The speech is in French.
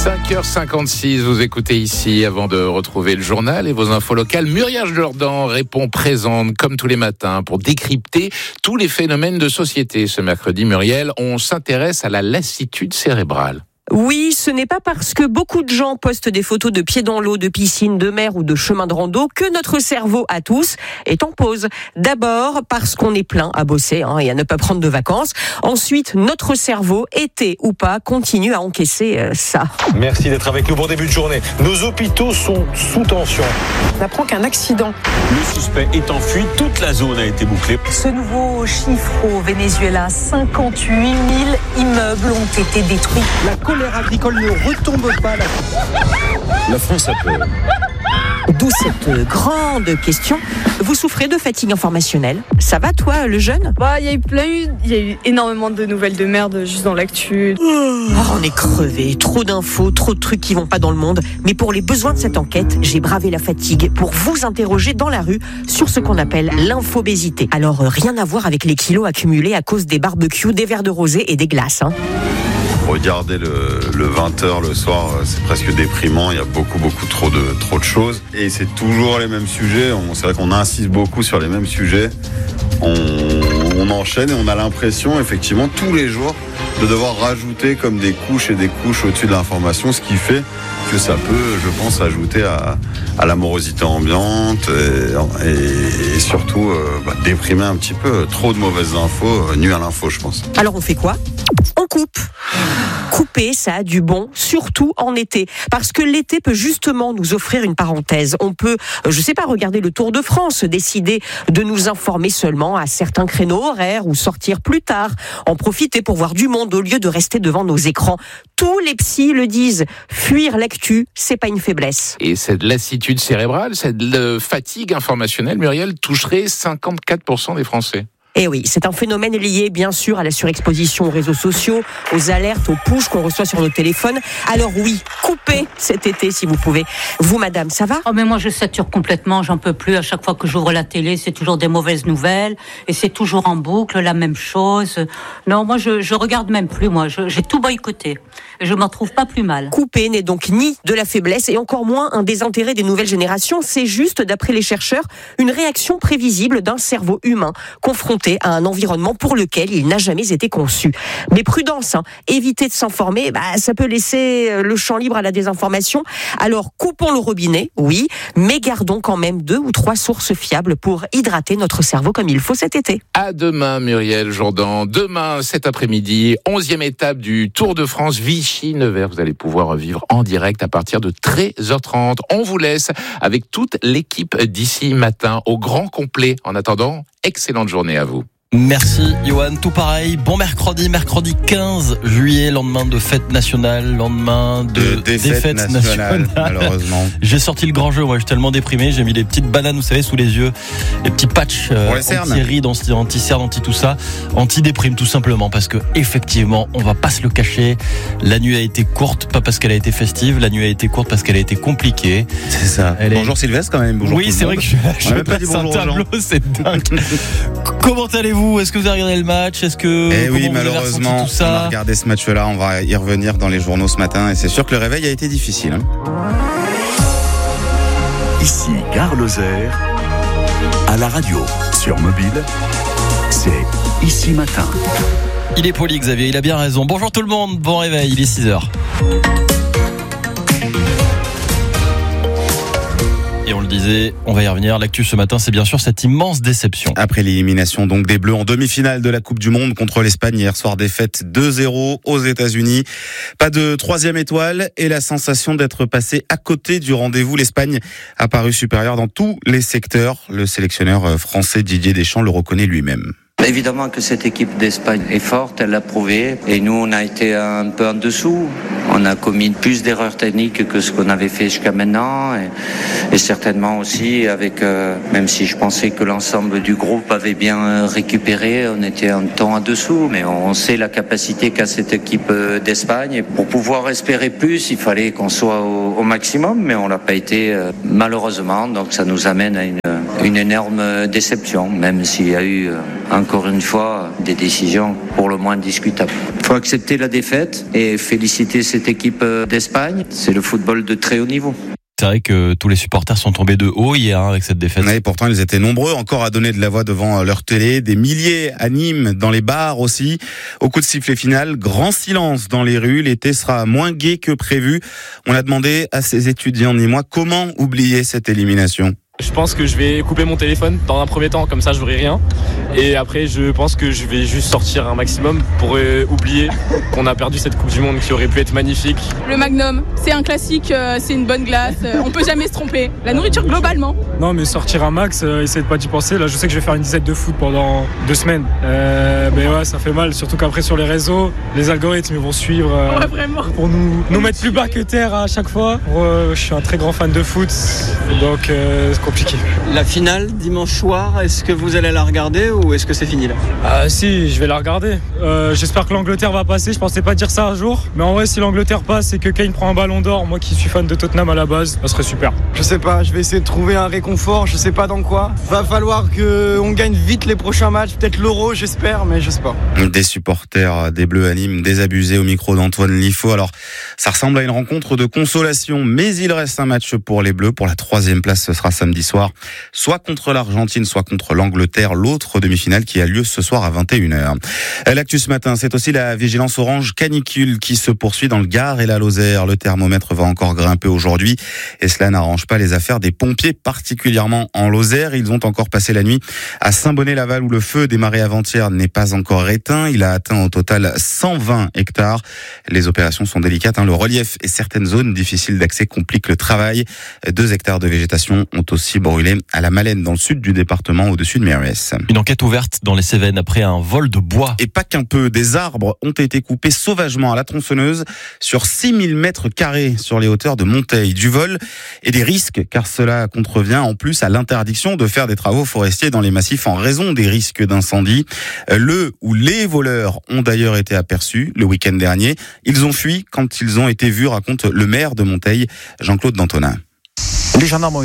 5h56, vous écoutez ici avant de retrouver le journal et vos infos locales. Muriel Jourdan répond présente comme tous les matins pour décrypter tous les phénomènes de société. Ce mercredi, Muriel, on s'intéresse à la lassitude cérébrale. Oui, ce n'est pas parce que beaucoup de gens postent des photos de pieds dans l'eau, de piscine, de mer ou de chemin de rando que notre cerveau à tous est en pause. D'abord parce qu'on est plein à bosser et à ne pas prendre de vacances. Ensuite, notre cerveau, été ou pas, continue à encaisser ça. Merci d'être avec nous. Bon début de journée. Nos hôpitaux sont sous tension. On apprend qu'un accident. Le suspect est en fuite. Toute la zone a été bouclée. Ce nouveau chiffre au Venezuela, 58 000 immeubles ont été détruits. La colère agricole ne retombe pas. La France a peur. D'où cette grande question. Vous souffrez de fatigue informationnelle? Ça va toi, le jeune? Il y a eu énormément de nouvelles de merde juste dans l'actu. On est crevé, trop d'infos, trop de trucs qui vont pas dans le monde. Mais pour les besoins de cette enquête, j'ai bravé la fatigue pour vous interroger dans la rue sur ce qu'on appelle l'infobésité. Alors rien à voir avec les kilos accumulés à cause des barbecues, des verres de rosé et des glaces. Regarder le 20h le soir, c'est presque déprimant. Il y a beaucoup trop de choses. Et c'est toujours les mêmes sujets. C'est vrai qu'on insiste beaucoup sur les mêmes sujets. On enchaîne et on a l'impression, effectivement, tous les jours, de devoir rajouter comme des couches et des couches au-dessus de l'information, ce qui fait que ça peut, je pense, ajouter à la morosité ambiante et surtout déprimer un petit peu. Trop de mauvaises infos nuit à l'info, je pense. Alors on fait quoi? On coupe. Couper, ça a du bon, surtout en été. Parce que l'été peut justement nous offrir une parenthèse. On peut, regarder le Tour de France, décider de nous informer seulement à certains créneaux horaires ou sortir plus tard, en profiter pour voir du monde au lieu de rester devant nos écrans. Tous les psys le disent, fuir l'actu, c'est pas une faiblesse. Et cette lassitude cérébrale, cette fatigue informationnelle, Muriel, toucherait 54% des Français. Eh oui, c'est un phénomène lié bien sûr à la surexposition aux réseaux sociaux, aux alertes, aux pushs qu'on reçoit sur nos téléphones. Alors oui, coupez cet été si vous pouvez. Vous madame, ça va? Mais moi je sature complètement, j'en peux plus. À chaque fois que j'ouvre la télé, c'est toujours des mauvaises nouvelles et c'est toujours en boucle la même chose. Non, moi je regarde même plus, j'ai tout boycotté. Je m'en trouve pas plus mal. Couper n'est donc ni de la faiblesse et encore moins un désintérêt des nouvelles générations. C'est juste, d'après les chercheurs, une réaction prévisible d'un cerveau humain confronté à un environnement pour lequel il n'a jamais été conçu. Mais prudence, éviter de s'informer, ça peut laisser le champ libre à la désinformation. Alors coupons le robinet, oui, mais gardons quand même 2 ou 3 sources fiables pour hydrater notre cerveau comme il faut cet été. À demain, Muriel Jourdan. Demain, cet après-midi, 11e étape du Tour de France Vichy-Nevers. Vous allez pouvoir vivre en direct à partir de 13h30. On vous laisse avec toute l'équipe d'ici matin au grand complet. En attendant, excellente journée à vous. Merci Johan, tout pareil, bon mercredi 15 juillet, lendemain de fête nationale, lendemain de défaite nationale, malheureusement. J'ai sorti le grand jeu, moi je suis tellement déprimé, j'ai mis les petites bananes, vous savez, sous les yeux, les petits patchs anti-rides, anti-cerne, anti-tout ça, anti-déprime tout simplement, parce que effectivement, on va pas se le cacher, la nuit a été courte, pas parce qu'elle a été festive, la nuit a été courte parce qu'elle a été compliquée. C'est ça. Bonjour Sylvestre quand même, bonjour. Oui, c'est vrai que je passe un tableau, c'est dingue. Comment allez-vous? Est-ce que vous avez regardé le match? Est-ce que oui, malheureusement, on a regardé ce match-là. On va y revenir dans les journaux ce matin. Et c'est sûr que le réveil a été difficile. Ici Gare Lozère, à la radio, sur mobile, c'est Ici Matin. Il est poli, Xavier, il a bien raison. Bonjour tout le monde, bon réveil, il est 6h. Et on le disait, on va y revenir. L'actu ce matin, c'est bien sûr cette immense déception. Après l'élimination donc des Bleus en demi-finale de la Coupe du Monde contre l'Espagne hier soir, défaite 2-0 aux États-Unis. Pas de 3e étoile et la sensation d'être passé à côté du rendez-vous. L'Espagne a paru supérieure dans tous les secteurs. Le sélectionneur français Didier Deschamps le reconnaît lui-même. Évidemment que cette équipe d'Espagne est forte, elle l'a prouvé. Et nous, on a été un peu en dessous. On a commis plus d'erreurs techniques que ce qu'on avait fait jusqu'à maintenant. Et certainement aussi, avec, même si je pensais que l'ensemble du groupe avait bien récupéré, on était un temps en dessous. Mais on sait la capacité qu'a cette équipe d'Espagne. Et pour pouvoir espérer plus, il fallait qu'on soit au maximum. Mais on l'a pas été, malheureusement. Donc ça nous amène à une énorme déception, même s'il y a eu encore une fois des décisions pour le moins discutables. Il faut accepter la défaite et féliciter cette cette équipe d'Espagne. C'est le football de très haut niveau. C'est vrai que tous les supporters sont tombés de haut hier avec cette défaite. Et pourtant, ils étaient nombreux encore à donner de la voix devant leur télé. Des milliers animent dans les bars aussi. Au coup de sifflet final, grand silence dans les rues. L'été sera moins gai que prévu. On a demandé à ces étudiants nîmois comment oublier cette élimination. Je pense que je vais couper mon téléphone dans un premier temps, comme ça je verrai rien. Et après, je pense que je vais juste sortir un maximum pour oublier qu'on a perdu cette Coupe du Monde qui aurait pu être magnifique. Le Magnum, c'est un classique, c'est une bonne glace, on peut jamais se tromper. La nourriture globalement. Non, mais sortir un max, essayer de pas d'y penser. Là, je sais que je vais faire une dizaine de foot pendant 2 semaines. Mais ouais, ça fait mal, surtout qu'après sur les réseaux, les algorithmes vont suivre pour nous mettre plus bas que terre à chaque fois. Je suis un très grand fan de foot, donc c'est compliqué. La finale dimanche soir, est-ce que vous allez la regarder ou est-ce que c'est fini là ? Ah si, je vais la regarder. J'espère que l'Angleterre va passer. Je pensais pas dire ça un jour, mais en vrai, si l'Angleterre passe et que Kane prend un ballon d'or, moi qui suis fan de Tottenham à la base, ça serait super. Je sais pas, je vais essayer de trouver un réconfort, je sais pas dans quoi. Va falloir qu'on gagne vite les prochains matchs, peut-être l'Euro, j'espère, mais je sais pas. Des supporters des Bleus à Nîmes désabusés au micro d'Antoine Liffaut. Alors, ça ressemble à une rencontre de consolation, mais il reste un match pour les Bleus. Pour la 3e place, ce sera samedi soir, soit contre l'Argentine, soit contre l'Angleterre, l'autre demi-finale qui a lieu ce soir à 21h. L'actu ce matin, c'est aussi la vigilance orange canicule qui se poursuit dans le Gard et la Lozère. Le thermomètre va encore grimper aujourd'hui et cela n'arrange pas les affaires des pompiers, particulièrement en Lozère. Ils ont encore passé la nuit à Saint-Bonnet-Laval où le feu démarré avant-hier n'est pas encore éteint. Il a atteint au total 120 hectares. Les opérations sont délicates. Le relief et certaines zones difficiles d'accès compliquent le travail. 2 hectares de végétation ont aussi brûlé à la Malène dans le sud du département au-dessus de Mérès. Une enquête ouverte dans les Cévennes après un vol de bois. Et pas qu'un peu, des arbres ont été coupés sauvagement à la tronçonneuse sur 6000 mètres carrés sur les hauteurs de Monteil. Du vol et des risques car cela contrevient en plus à l'interdiction de faire des travaux forestiers dans les massifs en raison des risques d'incendie. Le ou les voleurs ont d'ailleurs été aperçus le week-end dernier. Ils ont fui quand ils ont été vus, raconte le maire de Monteil, Jean-Claude Dantonin. Les gendarmes ont